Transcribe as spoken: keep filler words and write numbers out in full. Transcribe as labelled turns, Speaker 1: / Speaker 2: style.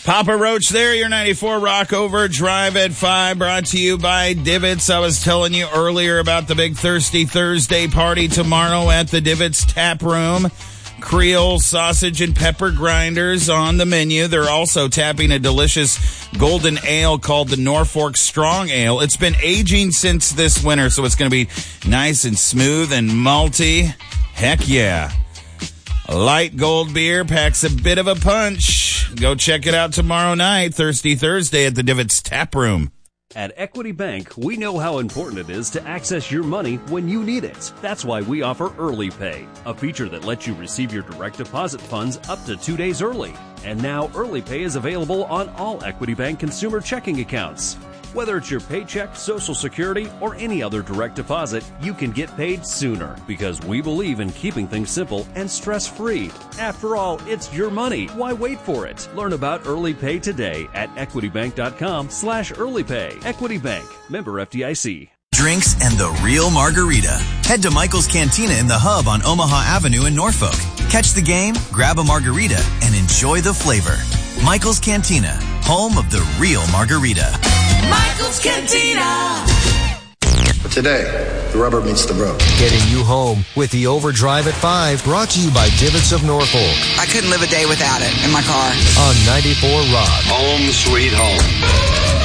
Speaker 1: Papa Roach there, your ninety-four Rock Overdrive at five, brought to you by Divots. I was telling you earlier about the big Thirsty Thursday party tomorrow at the Divots Tap Room. Creole sausage and pepper grinders on the menu. They're also tapping a delicious golden ale called the Norfolk Strong Ale. It's been aging since this winter, so it's going to be nice and smooth and malty. Heck yeah. Light gold beer packs a bit of a punch. Go check it out tomorrow night, Thirsty Thursday at the Divots Tap Room.
Speaker 2: At Equity Bank, we know how important it is to access your money when you need it. That's why we offer Early Pay, a feature that lets you receive your direct deposit funds up to two days early. And now Early Pay is available on all Equity Bank consumer checking accounts. Whether it's your paycheck, Social Security, or any other direct deposit, you can get paid sooner because we believe in keeping things simple and stress-free. After all, it's your money. Why wait for it? Learn about Early Pay today at equitybank.com slash early pay. Equity Bank. Member F D I C.
Speaker 3: Drinks and the real margarita. Head to Michael's Cantina in the Hub on Omaha Avenue in Norfolk. Catch the game, grab a margarita, and enjoy the flavor. Michael's Cantina, home of the real margarita.
Speaker 4: Michael's Cantina.
Speaker 5: Today, the rubber meets the road.
Speaker 6: Getting you home with the Overdrive at five, brought to you by Divots of Norfolk.
Speaker 7: I couldn't live a day without it in my car.
Speaker 6: On ninety-four Rock.
Speaker 8: Home sweet home.